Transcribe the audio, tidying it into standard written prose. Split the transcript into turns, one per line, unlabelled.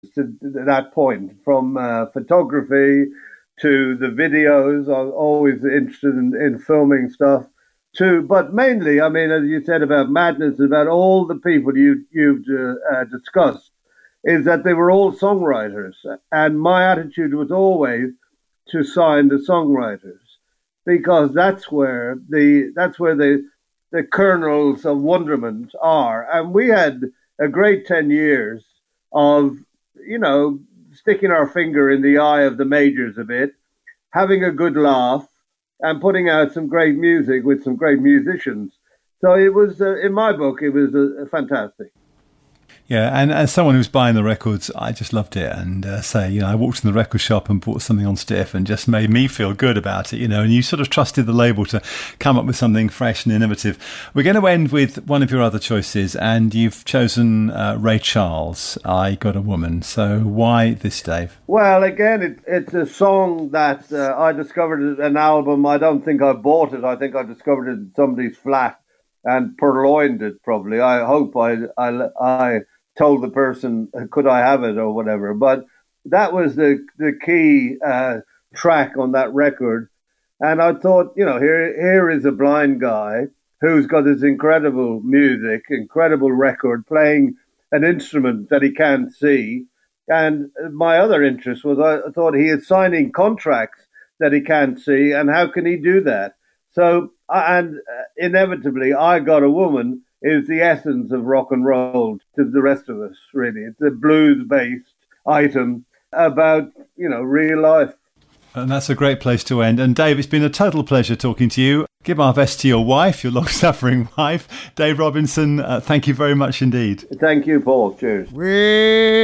to that point, from photography to the videos. I'm always interested in filming stuff too, but mainly, I mean, as you said about Madness, about all the people you've discussed, is that they were all songwriters, and my attitude was always to sign the songwriters because that's where the kernels of wonderment are, and we had a great 10 years of sticking our finger in the eye of the majors a bit, having a good laugh, and putting out some great music with some great musicians. So it was, in my book, it was fantastic.
Yeah, and as someone who's buying the records, I just loved it. And I walked in the record shop and bought something on Stiff and just made me feel good about it, and you sort of trusted the label to come up with something fresh and innovative. We're going to end with one of your other choices, and you've chosen Ray Charles, I Got a Woman. So why this, Dave?
Well, again, it's a song that I discovered an album. I don't think I bought it. I think I discovered it in somebody's flat and purloined it, probably. I hope I told the person, could I have it or whatever. But that was the key track on that record. And I thought, here is a blind guy who's got this incredible music, incredible record, playing an instrument that he can't see. And my other interest was I thought he is signing contracts that he can't see. And how can he do that? So, and inevitably, I Got a Woman is the essence of rock and roll to the rest of us, really. It's a blues-based item about, real life.
And that's a great place to end. And Dave, it's been a total pleasure talking to you. Give our best to your wife, your long-suffering wife. Dave Robinson, thank you very much indeed.
Thank you, Paul. Cheers.